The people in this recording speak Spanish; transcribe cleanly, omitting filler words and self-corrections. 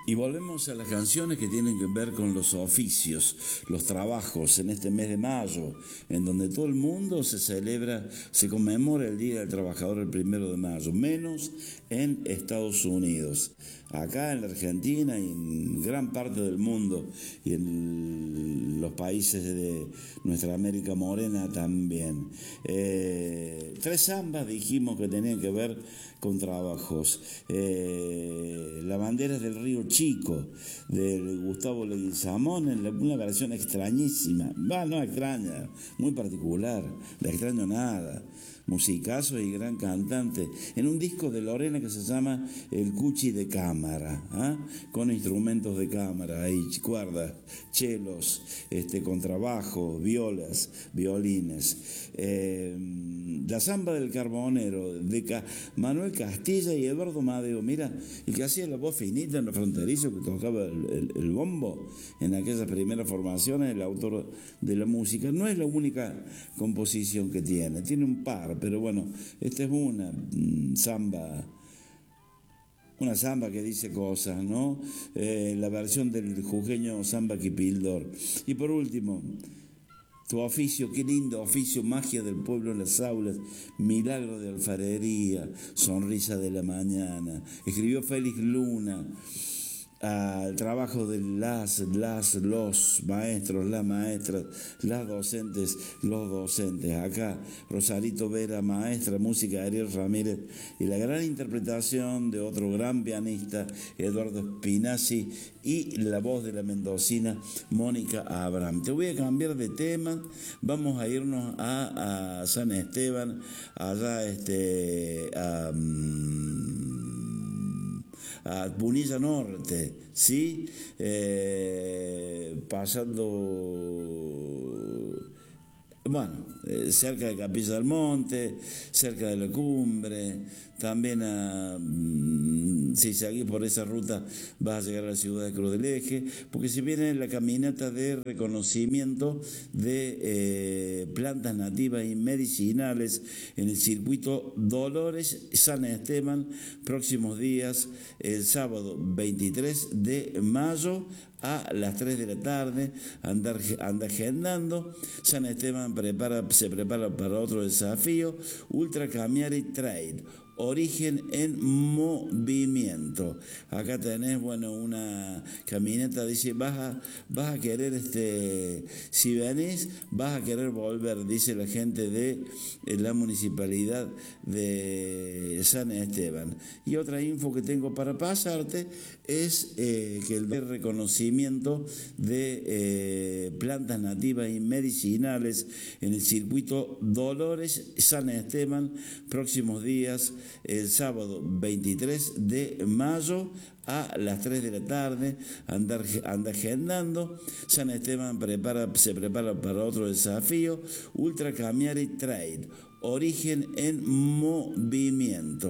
Y volvemos a las canciones que tienen que ver con los oficios, los trabajos en este mes de mayo, en donde todo el mundo se celebra, se conmemora el Día del Trabajador el 1 de mayo, menos en Estados Unidos. Acá en la Argentina y en gran parte del mundo y en los países de nuestra América Morena también. Tres zambas dijimos que tenían que ver con trabajos. La bandera del Río Chico, de Gustavo Leguizamón, en una versión extrañísima. No extraña, muy particular, no extraño nada. Musicazo y gran cantante, en un disco de Lorena que se llama El Cuchi de Cámara, con instrumentos de cámara, ahí, cuerdas, chelos, contrabajo, violas, violines. La Zamba del Carbonero, de Manuel Castilla y Eduardo Madeo, mira, el que hacía la voz finita en los fronterizos, que tocaba el bombo en aquellas primeras formaciones, el autor de la música. No es la única composición que tiene un par, pero bueno, esta es una zamba que dice cosas, ¿no? La versión del jujeño Zamba Kipildor. Y por último, tu oficio, qué lindo oficio, magia del pueblo en las aulas, milagro de alfarería, sonrisa de la mañana. Escribió Félix Luna. Al trabajo de los maestros, las maestras, las docentes, los docentes. Acá Rosarito Vera, maestra, música Ariel Ramírez, y la gran interpretación de otro gran pianista, Eduardo Spinazzi, y la voz de la mendocina Mónica Abraham. Te voy a cambiar de tema, vamos a irnos a San Esteban, allá a Punilla Norte, ¿sí? Pasando, bueno, cerca de Capilla del Monte, cerca de la Cumbre, también si seguís por esa ruta vas a llegar a la ciudad de Cruz del Eje, porque si viene la caminata de reconocimiento de plantas nativas y medicinales en el circuito Dolores San Esteban, próximos días, el sábado 23 de mayo a las 3 de la tarde, anda agendando. San Esteban se prepara para otro desafío, Ultra Camiari Trail, origen en movimiento. Acá tenés, una caminata, dice, vas a querer, si venís, vas a querer volver, dice la gente de la municipalidad de San Esteban. Y otra info que tengo para pasarte es que el reconocimiento de plantas nativas y medicinales en el circuito Dolores San Esteban, próximos días, el sábado 23 de mayo a las 3 de la tarde, anda agendando. San Esteban se prepara para otro desafío, Ultra Camiari Trail, origen en movimiento.